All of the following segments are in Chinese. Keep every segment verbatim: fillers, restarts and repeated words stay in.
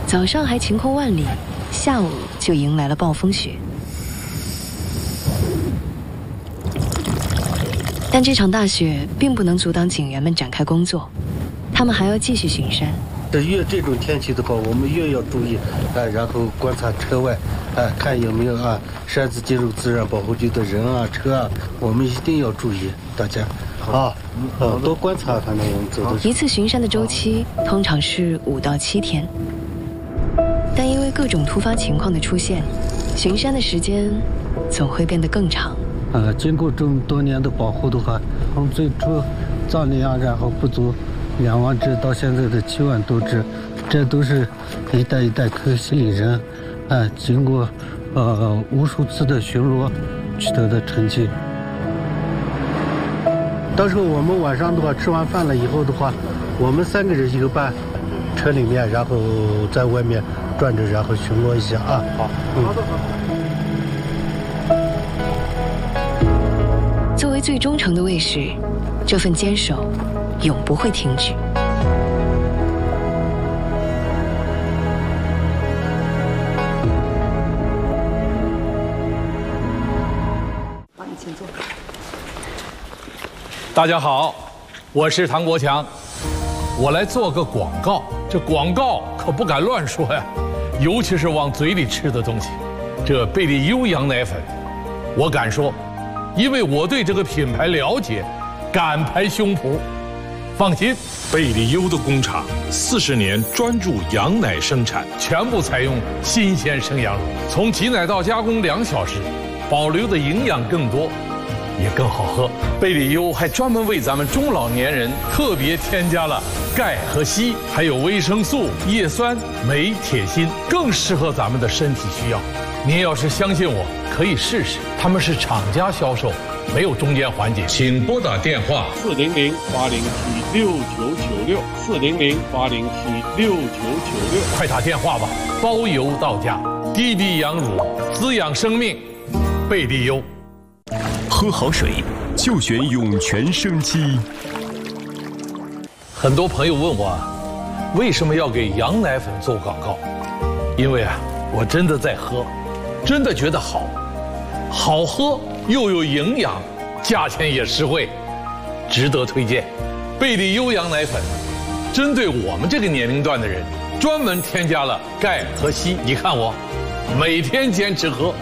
早上还晴空万里，下午就迎来了暴风雪。但这场大雪并不能阻挡警员们展开工作，他们还要继续巡山。 越这种天气的话，我们越要注意，哎，然后观察车外，哎，看有没有啊擅自进入自然保护区的人啊、车啊，我们一定要注意，大家啊，呃，多观察，反正我们走的。 一次巡山的周期通常是五到七天，但因为各种突发情况的出现，巡山的时间总会变得更长。 呃，经过这么多年的保护的话，从最初藏羚羊，然后不足两万只，到现在的七万多只，这都是一代一代科西里人，哎，经过呃无数次的巡逻取得的成绩。到时候我们晚上的话，吃完饭了以后的话，我们三个人一个班，车里面，然后在外面转着，然后巡逻一下啊。好，嗯。 作为最忠诚的卫士，这份坚守永不会停止。 好，你请坐。 大家好，我是唐国强，我来做个广告。这广告可不敢乱说呀，尤其是往嘴里吃的东西。这贝利优羊奶粉，我敢说，因为我对这个品牌了解，敢拍胸脯。放心， 贝利优的工厂四十年专注羊奶生产， 全部采用新鲜生羊乳，从挤奶到加工两小时，保留的营养更多，也更好喝。贝利优还专门为咱们中老年人特别添加了钙和硒，还有维生素、叶酸、镁、铁、锌，更适合咱们的身体需要。您要是相信我，可以试试。他们是厂家销售，没有中间环节。请拨打电话四零零八零七六九九六四零零八零七六九九六， 快打电话吧，包邮到家。滴滴羊乳，滋养生命，贝利优。 喝好水就选涌泉生机。 很多朋友问我，为什么要给羊奶粉做广告？因为啊，我真的在喝，真的觉得好，好喝又有营养，价钱也实惠，值得推荐。贝利优羊奶粉，针对我们这个年龄段的人，专门添加了钙和硒。你看我，每天坚持喝。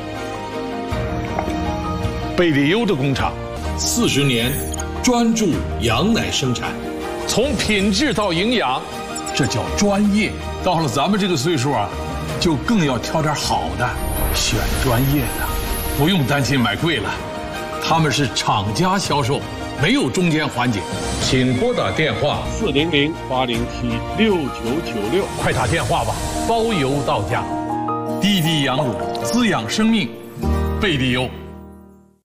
贝利优的工厂， 四十年专注羊奶生产， 从品质到营养，这叫专业。到了咱们这个岁数啊，就更要挑点好的，选专业的，不用担心买贵了。他们是厂家销售，没有中间环节。请拨打电话四零零八零七六九九六， 快打电话吧，包邮到家。滴滴羊乳，滋养生命，贝利优。